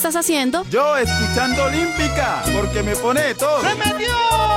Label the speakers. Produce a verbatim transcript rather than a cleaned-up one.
Speaker 1: estás haciendo?
Speaker 2: Yo escuchando Olímpica, porque me pone de todo.
Speaker 3: ¡Se metió!